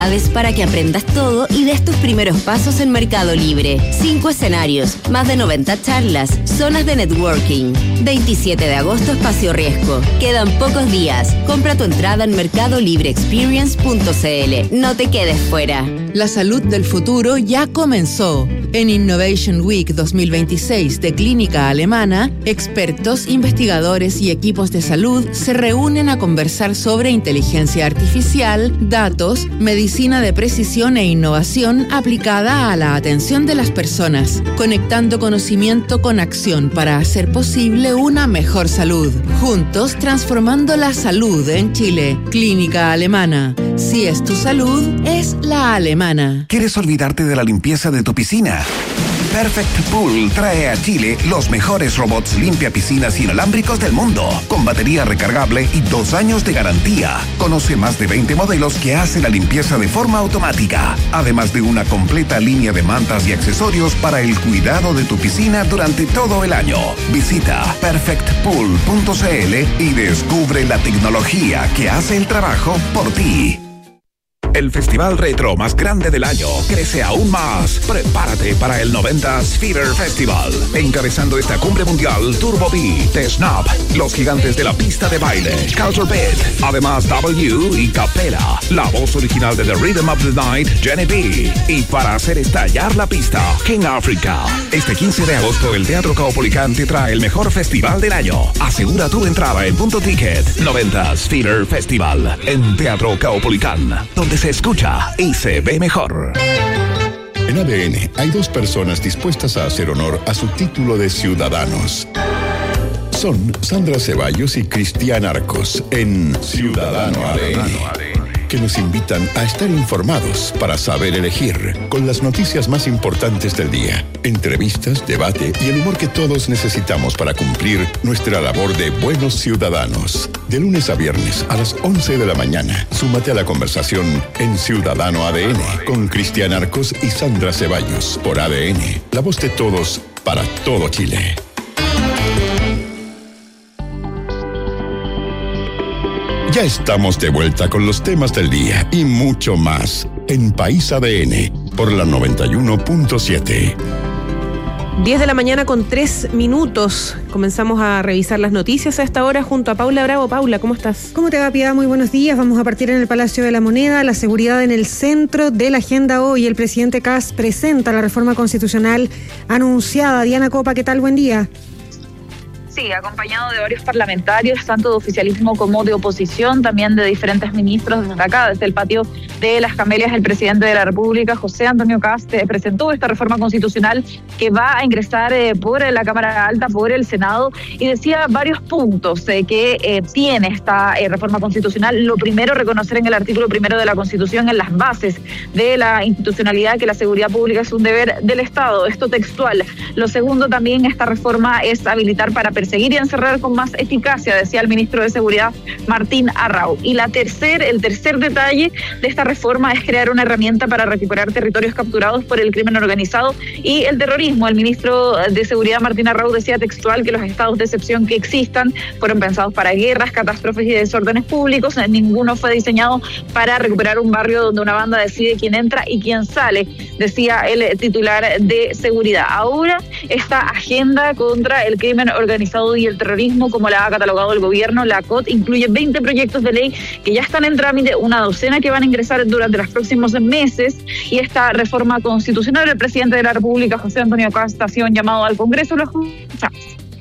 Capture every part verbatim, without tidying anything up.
Para que aprendas todo y des tus primeros pasos en Mercado Libre. Cinco escenarios, más de noventa charlas, zonas de networking. veintisiete de agosto, Espacio Riesgo. Quedan pocos días. Compra tu entrada en mercado libre experience punto c l. No te quedes fuera. La salud del futuro ya comenzó. En Innovation Week dos mil veintiséis de Clínica Alemana, expertos, investigadores y equipos de salud se reúnen a conversar sobre inteligencia artificial, datos, medicina de precisión e innovación aplicada a la atención de las personas, conectando conocimiento con acción para hacer posible una mejor salud. Juntos transformando la salud en Chile. Clínica Alemana. Si es tu salud, es la alemana. ¿Quieres olvidarte de la limpieza de tu piscina? Perfect Pool trae a Chile los mejores robots limpia piscinas inalámbricos del mundo, con batería recargable y dos años de garantía. Conoce más de veinte modelos que hacen la limpieza de forma automática, además de una completa línea de mantas y accesorios para el cuidado de tu piscina durante todo el año. Visita perfect pool punto c l y descubre la tecnología que hace el trabajo por ti. El festival retro más grande del año crece aún más. Prepárate para el noventas Fever Festival. Encabezando esta cumbre mundial, Turbo B, The Snap, los gigantes de la pista de baile, Culture Beat, además W y Capella, la voz original de The Rhythm of the Night, Jenny B. Y para hacer estallar la pista, King Africa. Este quince de agosto, el Teatro Caupolicán te trae el mejor festival del año. Asegura tu entrada en Punto Ticket. noventas Fever Festival, en Teatro Caupolicán, donde se escucha y se ve mejor. En A D N hay dos personas dispuestas a hacer honor a su título de ciudadanos. Son Sandra Ceballos y Cristian Arcos en Ciudadano A D N, que nos invitan a estar informados para saber elegir, con las noticias más importantes del día, entrevistas, debate y el humor que todos necesitamos para cumplir nuestra labor de buenos ciudadanos. De lunes a viernes a las once de la mañana, súmate a la conversación en Ciudadano A D N con Cristian Arcos y Sandra Ceballos por A D N, la voz de todos para todo Chile. Ya estamos de vuelta con los temas del día y mucho más en País A D N por la noventa y uno punto siete. diez de la mañana con tres minutos. Comenzamos a revisar las noticias a esta hora junto a Paula Bravo. Paula, ¿cómo estás? ¿Cómo te va, Piedad? Muy buenos días. Vamos a partir en el Palacio de la Moneda. La seguridad en el centro de la agenda hoy. El presidente Kast presenta la reforma constitucional anunciada. Diana Copa, ¿qué tal? Buen día. Sí, acompañado de varios parlamentarios, tanto de oficialismo como de oposición, también de diferentes ministros. Desde acá, desde el patio de Las Camelias, el presidente de la República, José Antonio Kast, presentó esta reforma constitucional que va a ingresar eh, por la Cámara Alta, por el Senado, y decía varios puntos eh, que eh, tiene esta eh, reforma constitucional. Lo primero, reconocer en el artículo primero de la Constitución, en las bases de la institucionalidad, que la seguridad pública es un deber del Estado. Esto textual. Lo segundo, también, esta reforma es habilitar para perseguir y encerrar con más eficacia, decía el ministro de Seguridad, Martín Arrau. Y la tercer, el tercer detalle de esta reforma es crear una herramienta para recuperar territorios capturados por el crimen organizado y el terrorismo. El ministro de Seguridad, Martín Arrau, decía textual que los estados de excepción que existan fueron pensados para guerras, catástrofes y desórdenes públicos. Ninguno fue diseñado para recuperar un barrio donde una banda decide quién entra y quién sale, decía el titular de Seguridad. Ahora, esta agenda contra el crimen organizado y el terrorismo, como la ha catalogado el gobierno, la C O T, incluye veinte proyectos de ley que ya están en trámite, una docena que van a ingresar durante los próximos meses, y esta reforma constitucional, el presidente de la República, José Antonio Kast, hacía un llamado al Congreso. Lo escuchamos.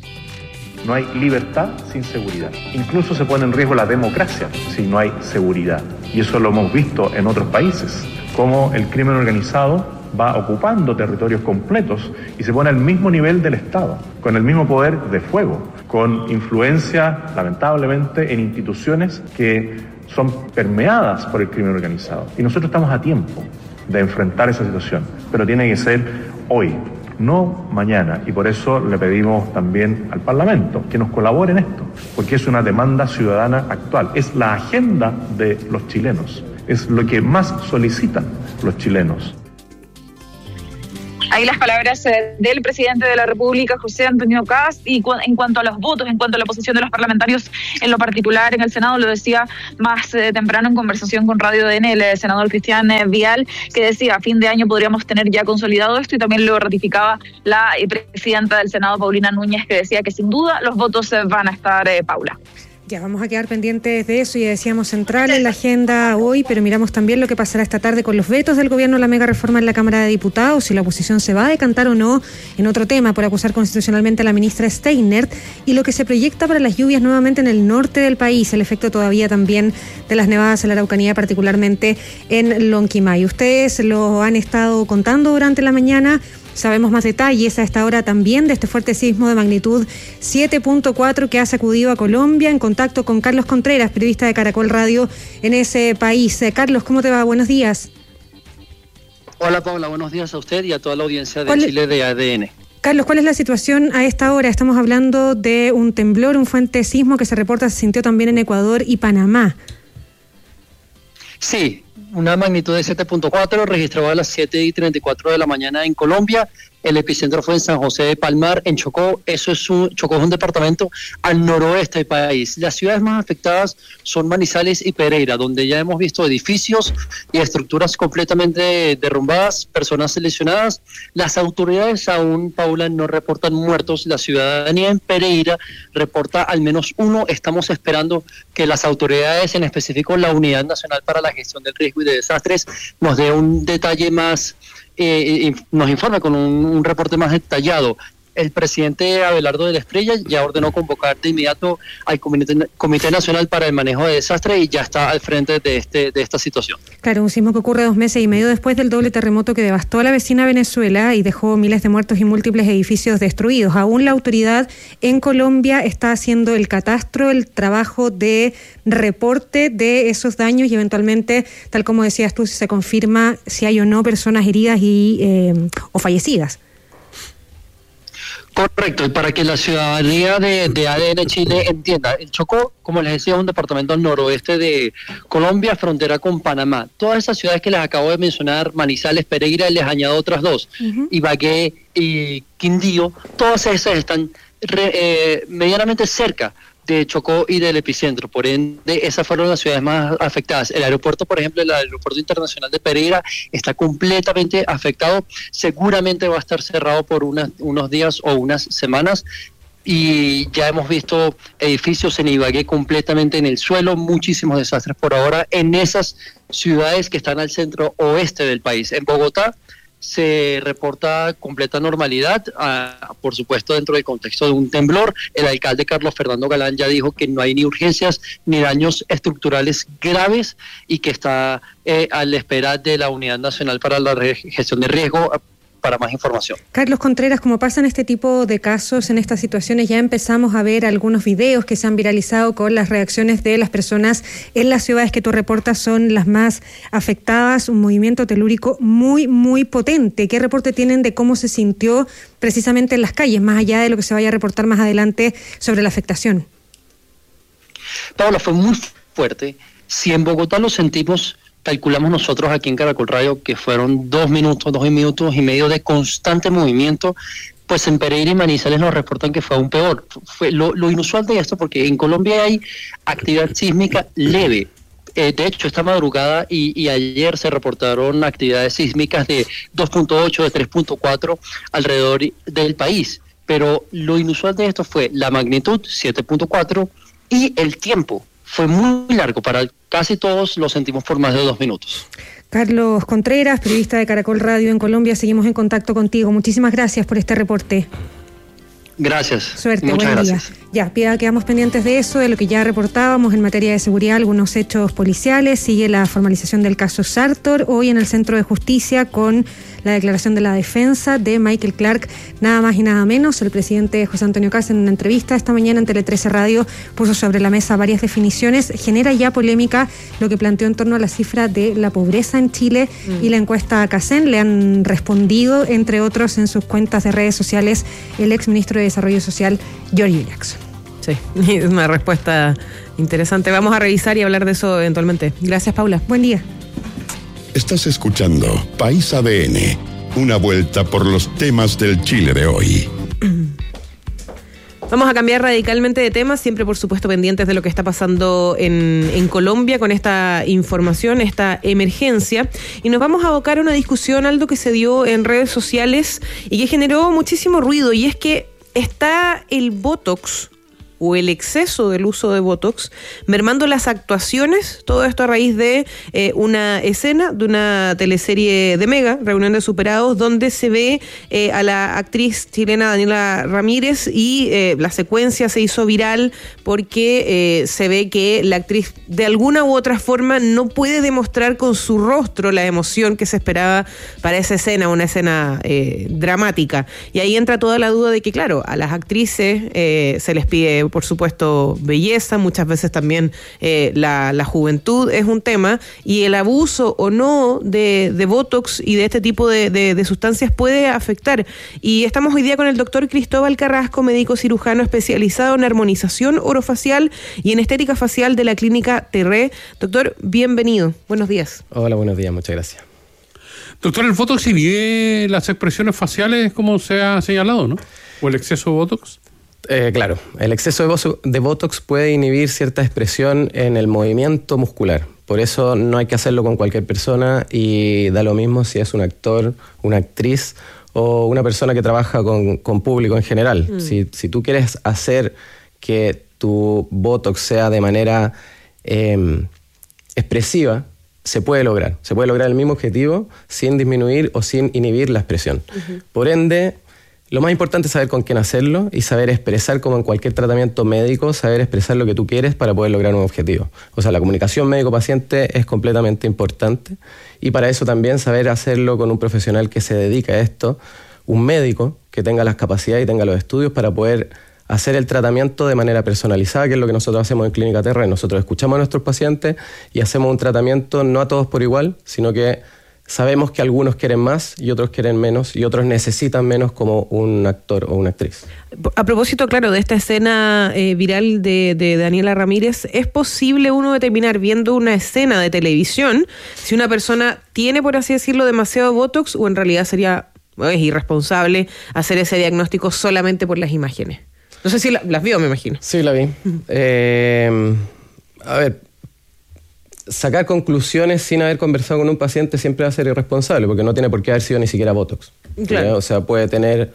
No hay libertad sin seguridad. Incluso se pone en riesgo la democracia si no hay seguridad. Y eso lo hemos visto en otros países, como el crimen organizado va ocupando territorios completos y se pone al mismo nivel del Estado, con el mismo poder de fuego, con influencia, lamentablemente, en instituciones que son permeadas por el crimen organizado. Y nosotros estamos a tiempo de enfrentar esa situación, pero tiene que ser hoy, no mañana, y por eso le pedimos también al Parlamento que nos colabore en esto, porque es una demanda ciudadana actual, es la agenda de los chilenos, es lo que más solicitan los chilenos. Ahí las palabras eh, del presidente de la República, José Antonio Kast, y cu- en cuanto a los votos, en cuanto a la posición de los parlamentarios en lo particular en el Senado, lo decía más eh, temprano en conversación con Radio D N el senador Cristian eh, Vial, que decía a fin de año podríamos tener ya consolidado esto, y también lo ratificaba la eh, presidenta del Senado, Paulina Núñez, que decía que sin duda los votos eh, van a estar, eh, Paula. Ya, vamos a quedar pendientes de eso, ya decíamos central en la agenda hoy, pero miramos también lo que pasará esta tarde con los vetos del gobierno a la mega reforma en la Cámara de Diputados, si la oposición se va a decantar o no en otro tema por acusar constitucionalmente a la ministra Steinert, y lo que se proyecta para las lluvias nuevamente en el norte del país, el efecto todavía también de las nevadas en la Araucanía, particularmente en Lonquimay. Ustedes lo han estado contando durante la mañana. Sabemos más detalles a esta hora también de este fuerte sismo de magnitud siete punto cuatro que ha sacudido a Colombia, en contacto con Carlos Contreras, periodista de Caracol Radio en ese país. Eh, Carlos, ¿cómo te va? Buenos días. Hola Paula, buenos días a usted y a toda la audiencia de Chile de A D N. Carlos, ¿cuál es la situación a esta hora? Estamos hablando de un temblor, un fuerte sismo que se reporta se sintió también en Ecuador y Panamá. Sí, una magnitud de siete punto cuatro registrado a las siete y treinta y cuatro de la mañana en Colombia. El epicentro fue en San José de Palmar, en Chocó. Eso es un, Chocó es un departamento al noroeste del país. Las ciudades más afectadas son Manizales y Pereira, donde ya hemos visto edificios y estructuras completamente derrumbadas, personas lesionadas. Las autoridades aún, Paula, no reportan muertos. La ciudadanía en Pereira reporta al menos uno. Estamos esperando que las autoridades, en específico la Unidad Nacional para la Gestión del Riesgo y de Desastres, nos dé un detalle más, Eh, nos informe con un, un reporte más detallado. El presidente Abelardo de la Espriella ya ordenó convocar de inmediato al Comité, Comité Nacional para el Manejo de Desastres y ya está al frente de este de esta situación. Claro, un sismo que ocurre dos meses y medio después del doble terremoto que devastó a la vecina Venezuela y dejó miles de muertos y múltiples edificios destruidos. Aún la autoridad en Colombia está haciendo el catastro, el trabajo de reporte de esos daños y eventualmente, tal como decías tú, si se confirma si hay o no personas heridas y eh, o fallecidas. Correcto, y para que la ciudadanía de, de A D N Chile entienda, el Chocó, como les decía, es un departamento al noroeste de Colombia, frontera con Panamá. Todas esas ciudades que les acabo de mencionar, Manizales, Pereira, les añado otras dos, uh-huh. Ibagué y Quindío, todas esas están re, eh, medianamente cerca de Chocó y del epicentro, por ende esas fueron las ciudades más afectadas. El aeropuerto, por ejemplo, el aeropuerto internacional de Pereira está completamente afectado, seguramente va a estar cerrado por unas, unos días o unas semanas, y ya hemos visto edificios en Ibagué completamente en el suelo, muchísimos desastres por ahora en esas ciudades que están al centro oeste del país. En Bogotá se reporta completa normalidad, uh, por supuesto dentro del contexto de un temblor. El alcalde Carlos Fernando Galán ya dijo que no hay ni urgencias ni daños estructurales graves y que está eh, a la espera de la Unidad Nacional para la Gestión de Riesgo para más información. Carlos Contreras, como pasa en este tipo de casos, en estas situaciones, ya empezamos a ver algunos videos que se han viralizado con las reacciones de las personas en las ciudades que tú reportas son las más afectadas, un movimiento telúrico muy, muy potente. ¿Qué reporte tienen de cómo se sintió precisamente en las calles, más allá de lo que se vaya a reportar más adelante sobre la afectación? Paula, fue muy fuerte. Si en Bogotá lo sentimos, calculamos nosotros aquí en Caracol Radio que fueron dos minutos, dos minutos y medio de constante movimiento, pues en Pereira y Manizales nos reportan que fue aún peor. Fue lo, lo inusual de esto, porque en Colombia hay actividad sísmica leve. Eh, de hecho, esta madrugada y, y ayer se reportaron actividades sísmicas de dos punto ocho, de tres punto cuatro alrededor del país. Pero lo inusual de esto fue la magnitud, siete punto cuatro, y el tiempo. Fue muy largo, para casi todos lo sentimos por más de dos minutos. Carlos Contreras, periodista de Caracol Radio en Colombia, seguimos en contacto contigo. Muchísimas gracias por este reporte. Gracias. Suerte, Muchas buen gracias. día. Ya, Piedad, quedamos pendientes de eso, de lo que ya reportábamos en materia de seguridad, algunos hechos policiales. Sigue la formalización del caso Sartor, hoy en el Centro de Justicia, con la declaración de la defensa de Michael Clark, nada más y nada menos. El presidente José Antonio Kast, en una entrevista esta mañana en Tele trece Radio, puso sobre la mesa varias definiciones. Genera ya polémica lo que planteó en torno a la cifra de la pobreza en Chile mm. y la encuesta CACEN. Le han respondido, entre otros, en sus cuentas de redes sociales, el exministro de Desarrollo Social, Giorgio Jackson. Sí, es una respuesta interesante. Vamos a revisar y hablar de eso eventualmente. Gracias, Paula. Buen día. Estás escuchando País A D N. Una vuelta por los temas del Chile de hoy. Vamos a cambiar radicalmente de tema, siempre por supuesto pendientes de lo que está pasando en, en Colombia con esta información, esta emergencia. Y nos vamos a abocar a una discusión, Aldo, que se dio en redes sociales y que generó muchísimo ruido. Y es que está el Botox o el exceso del uso de Botox mermando las actuaciones, todo esto a raíz de eh, una escena de una teleserie de Mega, Reunión de Superados, donde se ve eh, a la actriz chilena Daniela Ramírez y eh, la secuencia se hizo viral porque eh, se ve que la actriz de alguna u otra forma no puede demostrar con su rostro la emoción que se esperaba para esa escena, una escena eh, dramática. Y ahí entra toda la duda de que, claro, a las actrices eh, se les pide, por supuesto, belleza, muchas veces también eh, la, la juventud es un tema, y el abuso o no de, de Botox y de este tipo de, de, de sustancias puede afectar. Y estamos hoy día con el doctor Cristóbal Carrasco, médico cirujano especializado en armonización orofacial y en estética facial de la clínica Terré. Doctor, bienvenido. Buenos días. Hola, buenos días, muchas gracias. Doctor, ¿el Botox inhibe las expresiones faciales como se ha señalado, no? ¿O el exceso de Botox? Eh, claro, el exceso de, bozo, de Botox puede inhibir cierta expresión en el movimiento muscular. Por eso no hay que hacerlo con cualquier persona y da lo mismo si es un actor, una actriz o una persona que trabaja con, con público en general. Mm. Si, si tú quieres hacer que tu Botox sea de manera eh, expresiva, se puede lograr. Se puede lograr el mismo objetivo sin disminuir o sin inhibir la expresión. Uh-huh. Por ende, lo más importante es saber con quién hacerlo y saber expresar, como en cualquier tratamiento médico, saber expresar lo que tú quieres para poder lograr un objetivo. O sea, la comunicación médico-paciente es completamente importante y para eso también saber hacerlo con un profesional que se dedica a esto, un médico que tenga las capacidades y tenga los estudios para poder hacer el tratamiento de manera personalizada, que es lo que nosotros hacemos en Clínica Terré. Nosotros escuchamos a nuestros pacientes y hacemos un tratamiento no a todos por igual, sino que sabemos que algunos quieren más y otros quieren menos y otros necesitan menos, como un actor o una actriz. A propósito, claro, de esta escena eh, viral de, de Daniela Ramírez, ¿es posible uno determinar viendo una escena de televisión si una persona tiene, por así decirlo, demasiado Botox o en realidad sería es irresponsable hacer ese diagnóstico solamente por las imágenes? No sé si la, las vio, me imagino. Sí, la vi. eh, a ver... Sacar conclusiones sin haber conversado con un paciente siempre va a ser irresponsable, porque no tiene por qué haber sido ni siquiera Botox. Claro. O sea, puede tener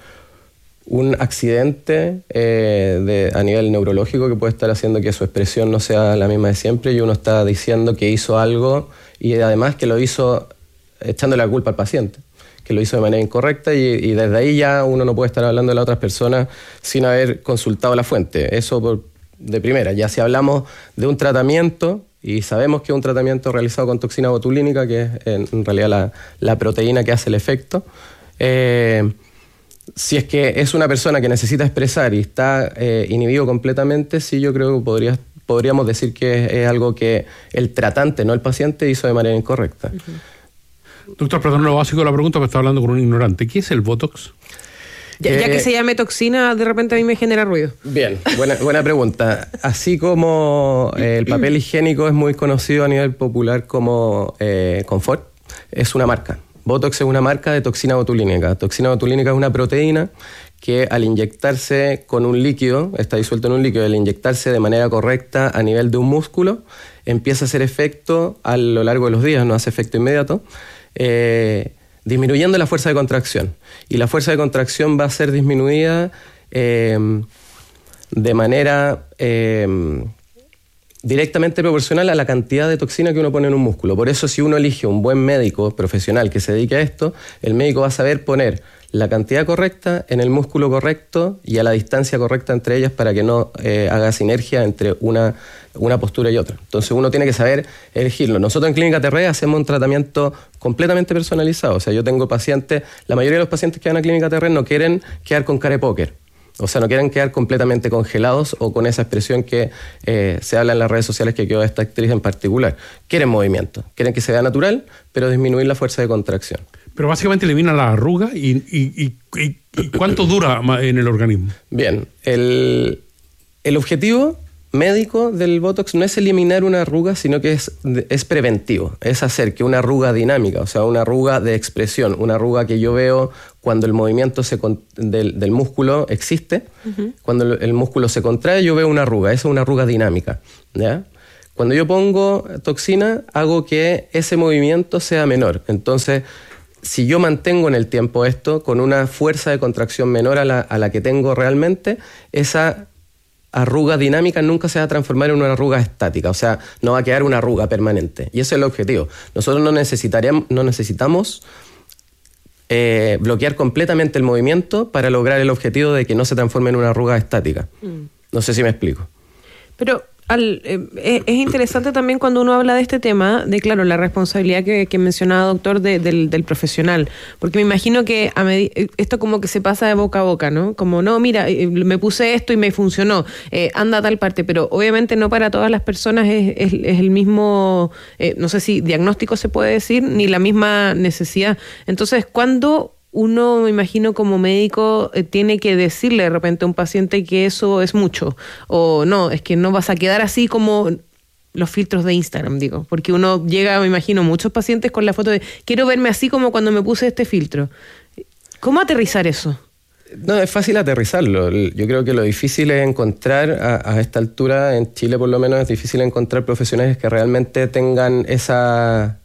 un accidente eh, de, a nivel neurológico que puede estar haciendo que su expresión no sea la misma de siempre y uno está diciendo que hizo algo y además que lo hizo echándole la culpa al paciente, que lo hizo de manera incorrecta y, y desde ahí ya uno no puede estar hablando de las otras personas sin haber consultado la fuente. Eso por, de primera. Ya si hablamos de un tratamiento, y sabemos que es un tratamiento realizado con toxina botulínica, que es en realidad la, la proteína que hace el efecto. Eh, si es que es una persona que necesita expresar y está eh, inhibido completamente, sí, yo creo que podría, podríamos decir que es, es algo que el tratante, no el paciente, hizo de manera incorrecta. Uh-huh. Doctor, perdón, lo básico de la pregunta, pero está hablando con un ignorante. ¿Qué es el Botox? Ya, ya que se llame toxina, de repente a mí me genera ruido. Bien, buena, buena pregunta. Así como eh, el papel higiénico es muy conocido a nivel popular como eh, Confort, es una marca. Botox es una marca de toxina botulínica. Toxina botulínica es una proteína que al inyectarse con un líquido, está disuelto en un líquido, al inyectarse de manera correcta a nivel de un músculo, empieza a hacer efecto a lo largo de los días, no hace efecto inmediato, eh, disminuyendo la fuerza de contracción. Y la fuerza de contracción va a ser disminuida eh, de manera eh, directamente proporcional a la cantidad de toxina que uno pone en un músculo. Por eso, si uno elige un buen médico profesional que se dedique a esto, el médico va a saber poner la cantidad correcta en el músculo correcto y a la distancia correcta entre ellas para que no eh, haga sinergia entre una, una postura y otra. Entonces uno tiene que saber elegirlo. Nosotros en Clínica Terré hacemos un tratamiento completamente personalizado. O sea, yo tengo pacientes, la mayoría de los pacientes que van a Clínica Terré no quieren quedar con cara de póker. O sea, no quieren quedar completamente congelados o con esa expresión que eh, se habla en las redes sociales que quedó esta actriz en particular. Quieren movimiento, quieren que se vea natural, pero disminuir la fuerza de contracción. Pero básicamente elimina la arruga y, y, y, y ¿cuánto dura en el organismo? Bien, el, el objetivo médico del Botox no es eliminar una arruga, sino que es, es preventivo. Es hacer que una arruga dinámica, o sea, una arruga de expresión, una arruga que yo veo cuando el movimiento se con, del, del músculo existe, uh-huh. cuando el, el músculo se contrae, yo veo una arruga. Esa es una arruga dinámica, ¿ya? Cuando yo pongo toxina, hago que ese movimiento sea menor. Entonces, si yo mantengo en el tiempo esto con una fuerza de contracción menor a la, a la que tengo realmente, esa arruga dinámica nunca se va a transformar en una arruga estática, o sea, no va a quedar una arruga permanente. Y ese es el objetivo. Nosotros no, necesitaríamos, no necesitamos eh, bloquear completamente el movimiento para lograr el objetivo de que no se transforme en una arruga estática. Mm. No sé si me explico. Pero al, eh, es interesante también cuando uno habla de este tema, de claro, la responsabilidad que, que mencionaba doctor de, del, del profesional, porque me imagino que a med- esto como que se pasa de boca a boca, ¿no? Como, no, mira, me puse esto y me funcionó, eh, anda a tal parte, pero obviamente no para todas las personas es, es, es el mismo, eh, no sé si diagnóstico se puede decir, ni la misma necesidad. Entonces, ¿cuándo uno, me imagino, como médico, eh, tiene que decirle de repente a un paciente que eso es mucho? O no, es que no vas a quedar así como los filtros de Instagram, digo. Porque uno llega, me imagino, muchos pacientes con la foto de quiero verme así como cuando me puse este filtro. ¿Cómo aterrizar eso? No, es fácil aterrizarlo. Yo creo que lo difícil es encontrar, a, a esta altura, en Chile por lo menos, es difícil encontrar profesionales que realmente tengan esa,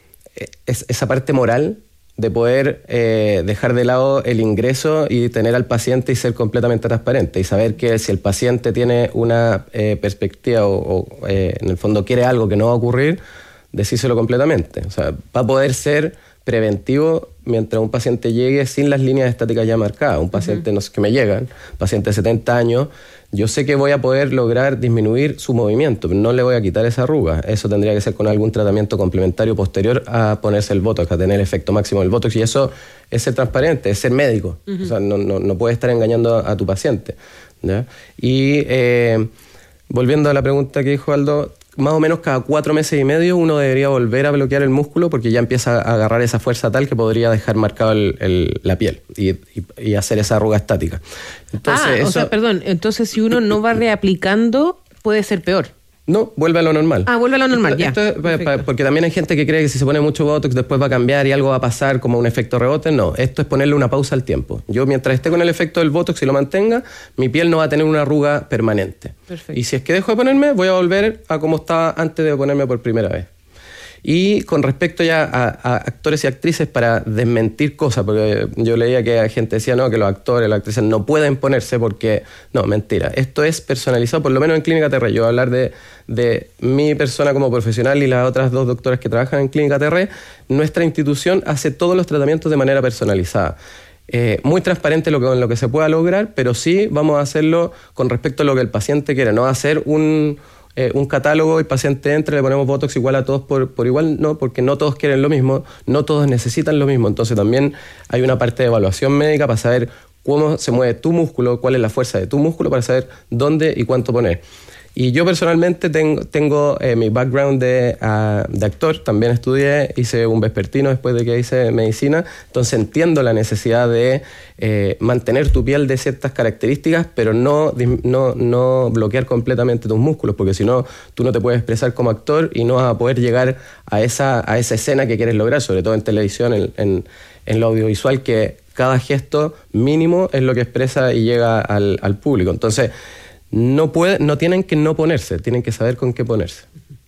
es, esa parte moral de poder eh, dejar de lado el ingreso y tener al paciente y ser completamente transparente y saber que si el paciente tiene una eh, perspectiva o, o eh, en el fondo quiere algo que no va a ocurrir, decírselo completamente. O sea, va a poder ser preventivo mientras un paciente llegue sin las líneas estáticas ya marcadas. Un paciente, uh-huh. no sé, que me llegan, paciente de setenta años, yo sé que voy a poder lograr disminuir su movimiento, pero no le voy a quitar esa arruga. Eso tendría que ser con algún tratamiento complementario posterior a ponerse el Botox, a tener el efecto máximo del Botox. Y eso es ser transparente, es ser médico. Uh-huh. O sea, no, no, no puedes estar engañando a, a tu paciente, ¿ya? Y eh, volviendo a la pregunta que dijo Aldo, más o menos cada cuatro meses y medio uno debería volver a bloquear el músculo porque ya empieza a agarrar esa fuerza tal que podría dejar marcado el, el, la piel y, y, y hacer esa arruga estática. Entonces, ah, eso, o sea, perdón, entonces si uno no va reaplicando puede ser peor. No, vuelve a lo normal. Ah, vuelve a lo normal, esto, ya. Esto es pa, pa, porque también hay gente que cree que si se pone mucho Botox después va a cambiar y algo va a pasar como un efecto rebote. No, esto es ponerle una pausa al tiempo. Yo mientras esté con el efecto del Botox y lo mantenga, mi piel no va a tener una arruga permanente. Perfecto. Y si es que dejo de ponerme, voy a volver a como estaba antes de ponerme por primera vez. Y con respecto ya a, a actores y actrices, para desmentir cosas, porque yo leía que la gente decía no, que los actores, las actrices no pueden ponerse porque... No, mentira. Esto es personalizado, por lo menos en Clínica T R. Yo voy a hablar de, de mi persona como profesional y las otras dos doctoras que trabajan en Clínica T R. Nuestra institución hace todos los tratamientos de manera personalizada. Eh, muy transparente lo que, lo que se pueda lograr, pero sí vamos a hacerlo con respecto a lo que el paciente quiera. No va a ser un... Eh, un catálogo, el paciente entra, le ponemos Botox igual a todos por, por igual, no, porque no todos quieren lo mismo, no todos necesitan lo mismo. Entonces también hay una parte de evaluación médica para saber cómo se mueve tu músculo, cuál es la fuerza de tu músculo, para saber dónde y cuánto poner. Y yo personalmente tengo, tengo eh, mi background de, uh, de actor, también estudié, hice un vespertino después de que hice medicina, entonces entiendo la necesidad de eh, mantener tu piel de ciertas características, pero no, no, no bloquear completamente tus músculos, porque si no, tú no te puedes expresar como actor y no vas a poder llegar a esa, a esa escena que quieres lograr, sobre todo en televisión, en, en, en lo audiovisual, que cada gesto mínimo es lo que expresa y llega al, al público. Entonces, No, puede, no tienen que no ponerse, tienen que saber con qué ponerse.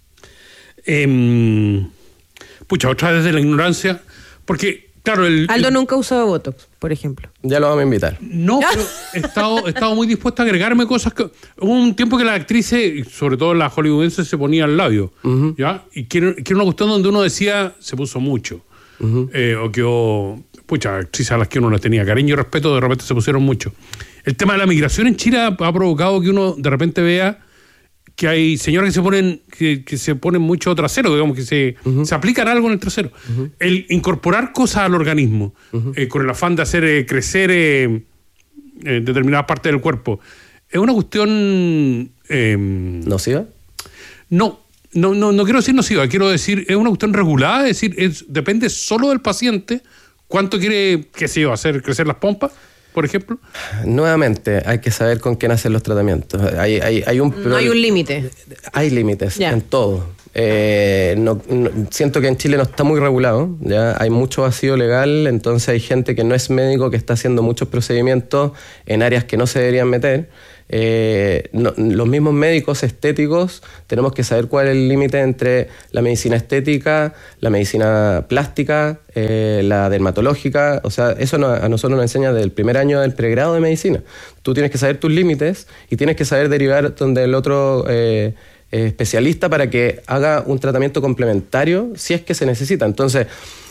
Eh, pucha, otra vez de la ignorancia, porque, claro... el Aldo el, nunca ha usado Botox, por ejemplo. Ya lo vamos a invitar. No, pero he estado, he estado muy dispuesto a agregarme cosas que... Hubo un tiempo que las actrices, sobre todo las hollywoodenses, se ponían labios, uh-huh. ¿ya? Y que era una cuestión donde uno decía, se puso mucho. Uh-huh. Eh, o que, oh, pucha, actrices a las que uno les tenía cariño y respeto, de repente se pusieron mucho. El tema de la migración en Chile ha provocado que uno de repente vea que hay señoras que se ponen que, que se ponen mucho trasero, digamos, que se, uh-huh. se aplican algo en el trasero. Uh-huh. El incorporar cosas al organismo, uh-huh. eh, con el afán de hacer eh, crecer eh, eh, determinadas partes del cuerpo, es una cuestión... Eh, ¿Nociva? No, no, no, no quiero decir nociva, quiero decir, es una cuestión regulada, es decir, es, depende solo del paciente cuánto quiere, qué sé yo, hacer crecer las pompas. por ejemplo? Nuevamente, hay que saber con quién hacer los tratamientos. Hay, hay, hay un, no hay un límite. Hay límites ya. en todo. Eh, no, no, siento que en Chile no está muy regulado, ya hay mucho vacío legal, entonces hay gente que no es médico que está haciendo muchos procedimientos en áreas que no se deberían meter. Eh, no, los mismos médicos estéticos tenemos que saber cuál es el límite entre la medicina estética, la medicina plástica, eh, la dermatológica. O sea, eso no, a nosotros nos enseña desde el primer año del pregrado de medicina. Tú tienes que saber tus límites y tienes que saber derivar donde el otro eh, eh, especialista para que haga un tratamiento complementario si es que se necesita. Entonces,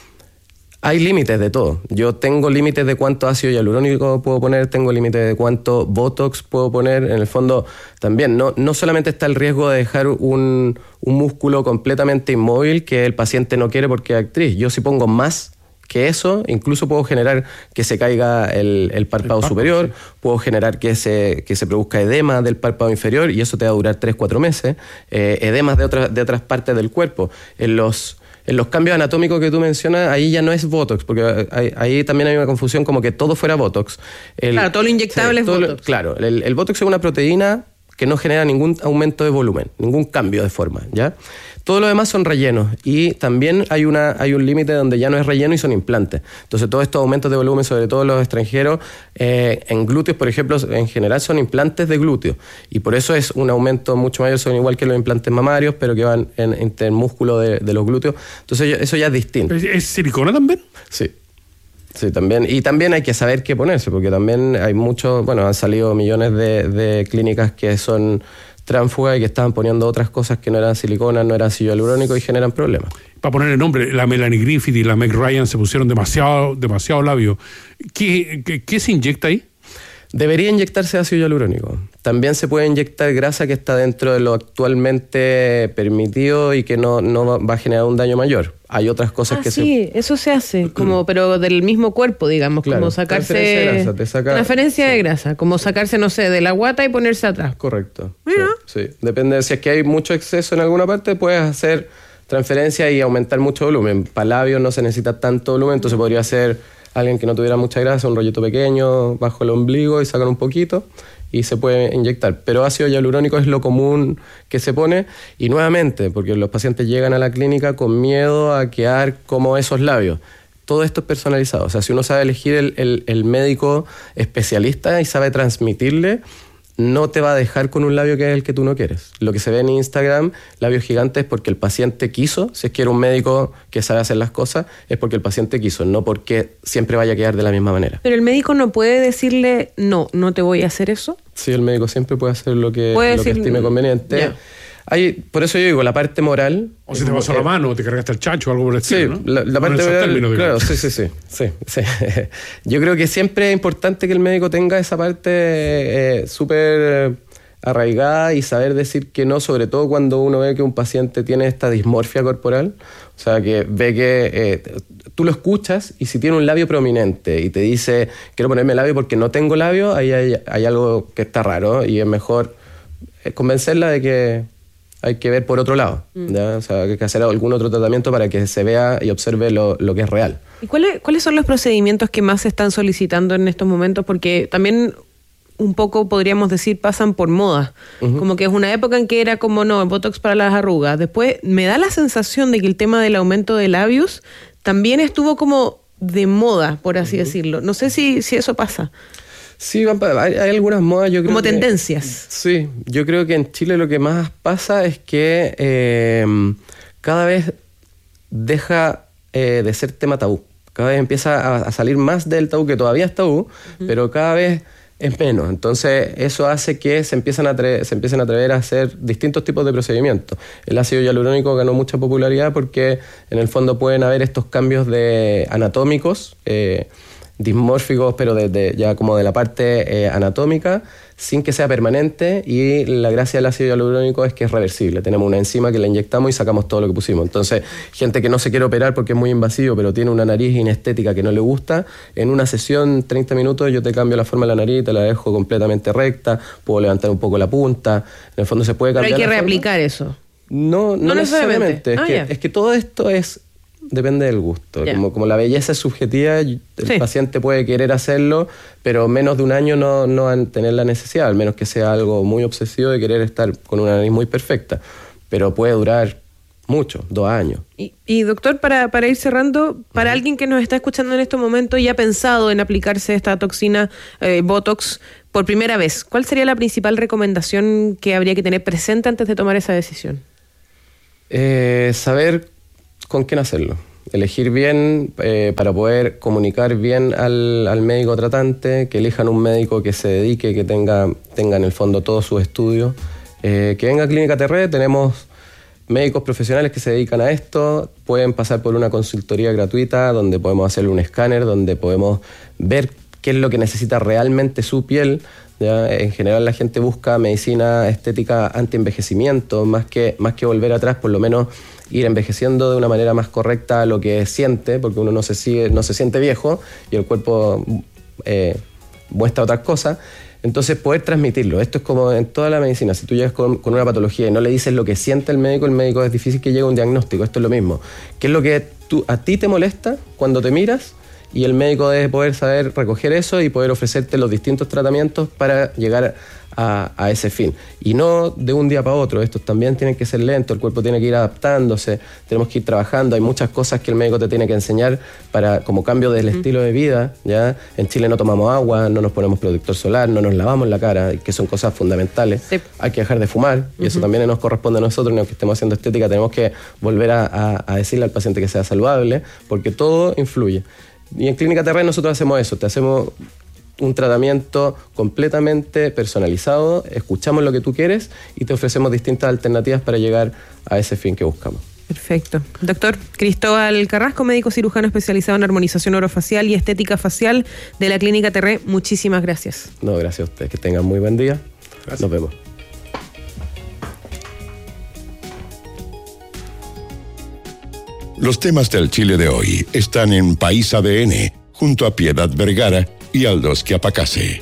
hay límites de todo. Yo tengo límites de cuánto ácido hialurónico puedo poner, tengo límites de cuánto Botox puedo poner. En el fondo, también, no, no solamente está el riesgo de dejar un, un músculo completamente inmóvil que el paciente no quiere porque es actriz. Yo si pongo más que eso, incluso puedo generar que se caiga el, el párpado el superior, sí. Puedo generar que se, que se produzca edema del párpado inferior y eso te va a durar tres, cuatro meses. Eh, edemas de, otra, de otras partes del cuerpo. En los... En los cambios anatómicos que tú mencionas, ahí ya no es Botox, porque ahí, ahí también hay una confusión como que todo fuera Botox. El, claro, todo lo inyectable sí, todo es Botox. Lo, claro, el, el Botox es una proteína que no genera ningún aumento de volumen, ningún cambio de forma, ¿ya? Todo lo demás son rellenos y también hay, una, hay un límite donde ya no es relleno y son implantes. Entonces todos estos aumentos de volumen, sobre todo los extranjeros, eh, en glúteos, por ejemplo, en general son implantes de glúteos y por eso es un aumento mucho mayor, son igual que los implantes mamarios, pero que van en, en el músculo de, de los glúteos. Entonces eso ya es distinto. ¿Es, es silicona también? Sí. Sí, también. Y también hay que saber qué ponerse, porque también hay muchos, bueno, han salido millones de, de clínicas que son tránsfugas y que estaban poniendo otras cosas que no eran silicona, no eran ácido hialurónico y generan problemas. Para poner el nombre, la Melanie Griffith y la Meg Ryan se pusieron demasiado, demasiado labio. ¿Qué, qué, qué se inyecta ahí? Debería inyectarse ácido hialurónico. También se puede inyectar grasa que está dentro de lo actualmente permitido y que no, no va a generar un daño mayor. Hay otras cosas ah, que sí, se... Sí, eso se hace, como pero del mismo cuerpo, digamos, claro, como sacarse... Transferencia de grasa, te saca... Transferencia sí. de grasa, como sacarse, no sé, de la guata y ponerse atrás. Correcto. Mira. Sí, sí. Depende, si es que hay mucho exceso en alguna parte, puedes hacer transferencia y aumentar mucho volumen. Para labios no se necesita tanto volumen, entonces podría ser... alguien que no tuviera mucha grasa, un rollito pequeño bajo el ombligo y sacan un poquito y se puede inyectar. Pero ácido hialurónico es lo común que se pone y nuevamente, porque los pacientes llegan a la clínica con miedo a quedar como esos labios. Todo esto es personalizado. O sea, si uno sabe elegir el, el, el médico especialista y sabe transmitirle, no te va a dejar con un labio que es el que tú no quieres. Lo que se ve en Instagram, labios gigantes, es porque el paciente quiso. Si es que era un médico que sabe hacer las cosas, es porque el paciente quiso, no porque siempre vaya a quedar de la misma manera. Pero el médico no puede decirle, no, no te voy a hacer eso. Sí, el médico siempre puede hacer lo que, puede lo decir, que estime conveniente. Yeah. Hay, por eso yo digo, la parte moral... O si te pasó eh, la mano, o te cargaste el chancho o algo por el estilo, sí, ¿no? la, la parte moral, términos, claro, sí, sí, sí, sí, sí. Yo creo que siempre es importante que el médico tenga esa parte eh, súper arraigada y saber decir que no, sobre todo cuando uno ve que un paciente tiene esta dismorfia corporal, o sea, que ve que eh, tú lo escuchas y si tiene un labio prominente y te dice, quiero ponerme labio porque no tengo labio, ahí hay, hay algo que está raro y es mejor convencerla de que hay que ver por otro lado, mm. ¿ya? O sea, hay que hacer algún otro tratamiento para que se vea y observe lo, lo que es real. ¿Y cuáles, cuáles son los procedimientos que más se están solicitando en estos momentos? Porque también un poco, podríamos decir, pasan por moda. Uh-huh. Como que es una época en que era como, no, Botox para las arrugas. Después me da la sensación de que el tema del aumento de labios también estuvo como de moda, por así uh-huh. decirlo. No sé si, si eso pasa. Sí, hay, hay algunas modas, yo creo. Como que, tendencias. Sí, yo creo que en Chile lo que más pasa es que eh, cada vez deja eh, de ser tema tabú. Cada vez empieza a, a salir más del tabú, que todavía es tabú, uh-huh. pero cada vez es menos. Entonces eso hace que se empiecen a atre- se empiecen a atrever a hacer distintos tipos de procedimientos. El ácido hialurónico ganó mucha popularidad porque en el fondo pueden haber estos cambios de anatómicos, eh, dismórficos, pero de, de, ya como de la parte eh, anatómica, sin que sea permanente, y la gracia del ácido hialurónico es que es reversible. Tenemos una enzima que la inyectamos y sacamos todo lo que pusimos. Entonces, gente que no se quiere operar porque es muy invasivo, pero tiene una nariz inestética que no le gusta, en una sesión, treinta minutos, yo te cambio la forma de la nariz, te la dejo completamente recta, puedo levantar un poco la punta, en el fondo se puede cambiar. Pero hay que la reaplicar forma. eso. No, no, no necesariamente. necesariamente. Es, ah, que, yeah. es que todo esto es depende del gusto. Yeah. Como, como la belleza es subjetiva, el Sí. paciente puede querer hacerlo, pero menos de un año no, no van a tener la necesidad, al menos que sea algo muy obsesivo de querer estar con una nariz muy perfecta. Pero puede durar mucho, dos años. Y, y doctor, para, para ir cerrando, para alguien que nos está escuchando en estos momentos y ha pensado en aplicarse esta toxina eh, Botox por primera vez, ¿cuál sería la principal recomendación que habría que tener presente antes de tomar esa decisión? Eh, saber con quién hacerlo. Elegir bien eh, para poder comunicar bien al, al médico tratante, que elijan un médico que se dedique, que tenga, tenga en el fondo todos sus estudios. Eh, que venga a Clínica Terré, tenemos médicos profesionales que se dedican a esto, pueden pasar por una consultoría gratuita donde podemos hacerle un escáner, donde podemos ver qué es lo que necesita realmente su piel. ¿Ya? En general la gente busca medicina estética anti-envejecimiento, más que, más que volver atrás, por lo menos ir envejeciendo de una manera más correcta a lo que siente, porque uno no se, sigue, no se siente viejo y el cuerpo eh, muestra otras cosas. Entonces poder transmitirlo, esto es como en toda la medicina, si tú llegas con, con una patología y no le dices lo que siente el médico, el médico es difícil que llegue a un diagnóstico, esto es lo mismo. ¿Qué es lo que tú, a ti te molesta cuando te miras? Y el médico debe poder saber recoger eso y poder ofrecerte los distintos tratamientos para llegar a, a ese fin. Y no de un día para otro, estos también tienen que ser lentos, el cuerpo tiene que ir adaptándose, tenemos que ir trabajando, hay muchas cosas que el médico te tiene que enseñar para como cambio del mm. estilo de vida, ¿ya? En Chile no tomamos agua, no nos ponemos protector solar, no nos lavamos la cara, que son cosas fundamentales. Sí. Hay que dejar de fumar, y uh-huh. eso también nos corresponde a nosotros, ni aunque estemos haciendo estética, tenemos que volver a, a, a decirle al paciente que sea saludable, porque todo influye. Y en Clínica Terré nosotros hacemos eso, te hacemos un tratamiento completamente personalizado, escuchamos lo que tú quieres y te ofrecemos distintas alternativas para llegar a ese fin que buscamos. Perfecto. Doctor Cristóbal Carrasco, médico cirujano especializado en armonización orofacial y estética facial de la Clínica Terré, muchísimas gracias. No, gracias a ustedes, que tengan muy buen día. Gracias. Nos vemos. Los temas del Chile de hoy están en País A D N, junto a Piedad Vergara y Aldos Quiapacase.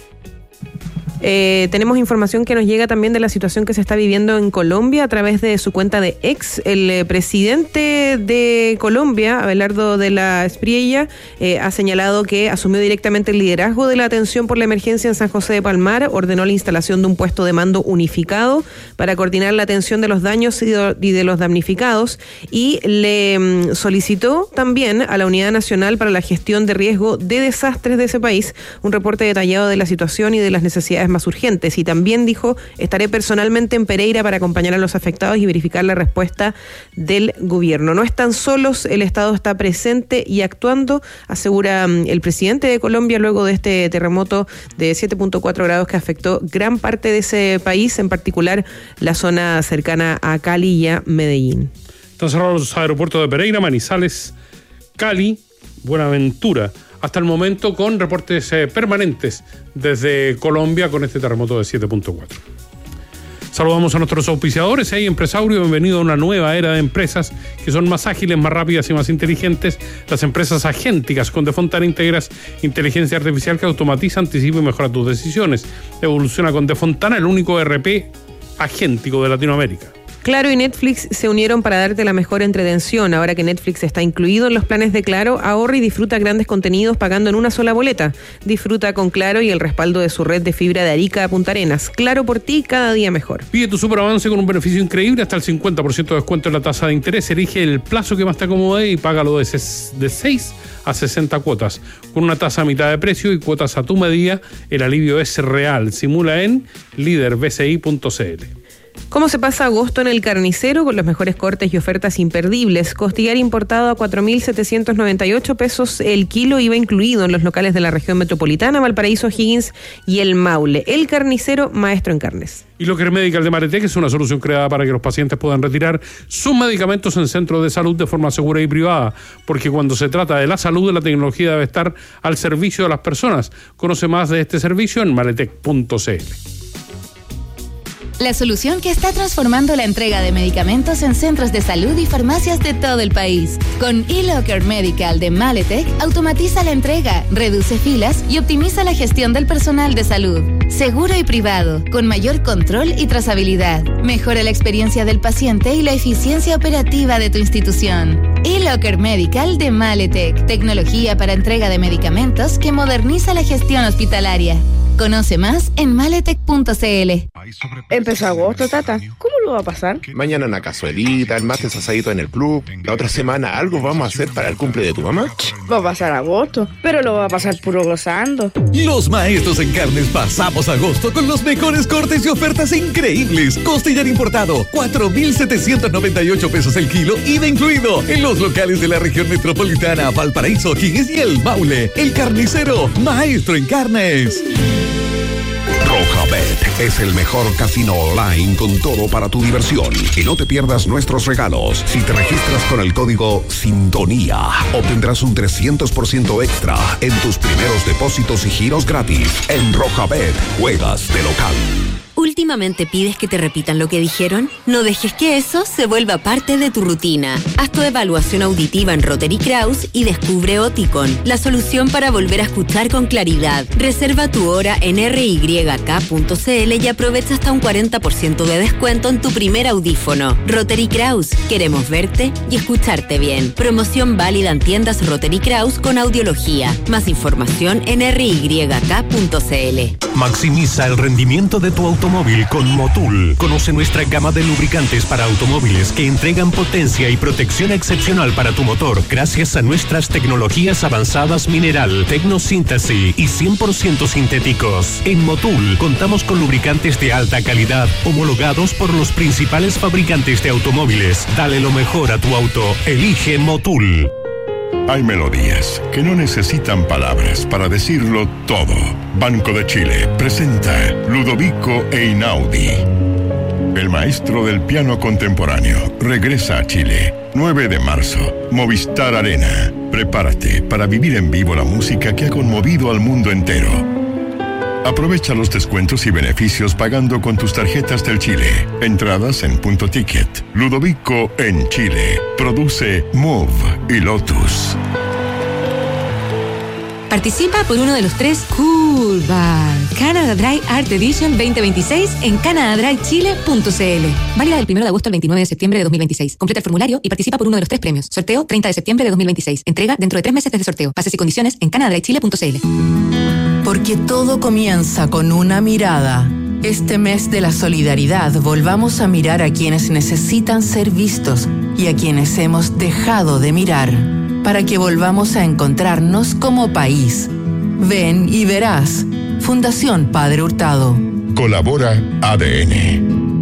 Eh, tenemos información que nos llega también de la situación que se está viviendo en Colombia a través de su cuenta de X. El eh, presidente de Colombia, Abelardo de la Espriella, eh, ha señalado que asumió directamente el liderazgo de la atención por la emergencia en San José de Palmar, ordenó la instalación de un puesto de mando unificado para coordinar la atención de los daños y de, y de los damnificados, y le mm, solicitó también a la Unidad Nacional para la Gestión de Riesgo de Desastres de ese país un reporte detallado de la situación y de las necesidades más urgentes. Y también dijo: estaré personalmente en Pereira para acompañar a los afectados y verificar la respuesta del gobierno. No están solos, el Estado está presente y actuando, asegura el presidente de Colombia, luego de este terremoto de siete punto cuatro grados que afectó gran parte de ese país, en particular la zona cercana a Cali y a Medellín. Están cerrados los aeropuertos de Pereira, Manizales, Cali, Buenaventura, hasta el momento, con reportes eh, permanentes desde Colombia con este terremoto de siete punto cuatro. Saludamos a nuestros auspiciadores. Hey, empresario, bienvenido a una nueva era de empresas que son más ágiles, más rápidas y más inteligentes. Las empresas agénticas con Defontana integras inteligencia artificial que automatiza, anticipa y mejora tus decisiones. Evoluciona con Defontana, el único E R P agéntico de Latinoamérica. Claro y Netflix se unieron para darte la mejor entretención. Ahora que Netflix está incluido en los planes de Claro, ahorra y disfruta grandes contenidos pagando en una sola boleta. Disfruta con Claro y el respaldo de su red de fibra de Arica a Punta Arenas. Claro por ti, cada día mejor. Pide tu superavance con un beneficio increíble, hasta el cincuenta por ciento de descuento en la tasa de interés. Elige el plazo que más te acomode y págalo de seis a sesenta cuotas. Con una tasa a mitad de precio y cuotas a tu medida, el alivio es real. Simula en líder b c i punto c l. ¿Cómo se pasa agosto en el Carnicero? Con los mejores cortes y ofertas imperdibles. Costillar importado a cuatro mil setecientos noventa y ocho pesos el kilo, iba incluido en los locales de la región metropolitana, Valparaíso, Higgins y el Maule. El Carnicero, maestro en carnes. Y Locker Medical de Maretec es una solución creada para que los pacientes puedan retirar sus medicamentos en centros de salud de forma segura y privada, porque cuando se trata de la salud, la tecnología debe estar al servicio de las personas. Conoce más de este servicio en maretec punto c l. la solución que está transformando la entrega de medicamentos en centros de salud y farmacias de todo el país. Con eLocker Medical de Maletec, automatiza la entrega, reduce filas y optimiza la gestión del personal de salud. Seguro y privado, con mayor control y trazabilidad. Mejora la experiencia del paciente y la eficiencia operativa de tu institución. eLocker Medical de Maletec, tecnología para entrega de medicamentos que moderniza la gestión hospitalaria. Conoce más en maletec punto c l. Empezó agosto, Tata. ¿Cómo lo va a pasar? Mañana una cazuelita, el martes asadito en el club. La otra semana algo vamos a hacer para el cumple de tu mamá. Va a pasar agosto, pero lo va a pasar puro gozando. Los maestros en carnes pasamos agosto con los mejores cortes y ofertas increíbles. Costillar importado, cuatro mil setecientos noventa y ocho pesos el kilo, I V A incluido. En los locales de la región metropolitana, Valparaíso, O'Higgins y El Maule. El Carnicero, maestro en carnes. Rojabet es el mejor casino online con todo para tu diversión. Y no te pierdas nuestros regalos. Si te registras con el código Sintonía, obtendrás un trescientos por ciento extra en tus primeros depósitos y giros gratis. En Rojabet, juegas de local. ¿Últimamente pides que te repitan lo que dijeron? No dejes que eso se vuelva parte de tu rutina. Haz tu evaluación auditiva en Rotary Kraus y descubre Oticon, la solución para volver a escuchar con claridad. Reserva tu hora en r y k punto c l y aprovecha hasta un cuarenta por ciento de descuento en tu primer audífono. Rotary Kraus, queremos verte y escucharte bien. Promoción válida en tiendas Rotary Kraus con audiología. Más información en r y k punto c l. Maximiza el rendimiento de tu automóvil con Motul. Conoce nuestra gama de lubricantes para automóviles que entregan potencia y protección excepcional para tu motor gracias a nuestras tecnologías avanzadas mineral, tecnosíntesis y cien por ciento sintéticos. En Motul contamos con lubricantes de alta calidad homologados por los principales fabricantes de automóviles. Dale lo mejor a tu auto. Elige Motul. Hay melodías que no necesitan palabras para decirlo todo. Banco de Chile presenta Ludovico Einaudi. El maestro del piano contemporáneo regresa a Chile. nueve de marzo, Movistar Arena. Prepárate para vivir en vivo la música que ha conmovido al mundo entero. Aprovecha los descuentos y beneficios pagando con tus tarjetas del Chile. Entradas en Punto Ticket. Ludovico en Chile. Produce Move y Lotus. Participa por uno de los tres Cool Bar Canada Dry Art Edition veinte veintiséis en canada dry chile punto c l. Válida del primero de agosto al veintinueve de septiembre de dos mil veintiséis. Completa el formulario y participa por uno de los tres premios. Sorteo treinta de septiembre de dos mil veintiséis. Entrega dentro de tres meses desde sorteo. Bases y condiciones en canada dry chile punto c l. Porque todo comienza con una mirada. Este mes de la solidaridad volvamos a mirar a quienes necesitan ser vistos y a quienes hemos dejado de mirar, para que volvamos a encontrarnos como país. Ven y verás. Fundación Padre Hurtado. Colabora A D N.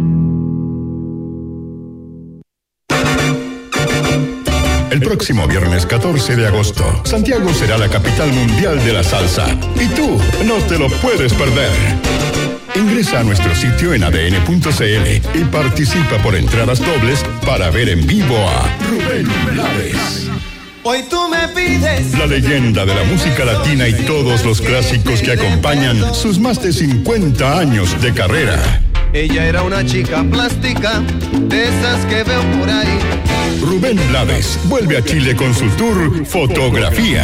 El próximo viernes catorce de agosto, Santiago será la capital mundial de la salsa. Y tú no te lo puedes perder. Ingresa a nuestro sitio en a d n punto c l y participa por entradas dobles para ver en vivo a Rubén Blades. Hoy tú me pides. La leyenda de la música latina y todos los clásicos que acompañan sus más de cincuenta años de carrera. Ella era una chica plástica, de esas que veo por ahí. Rubén Blades vuelve a Chile con su tour Fotografía.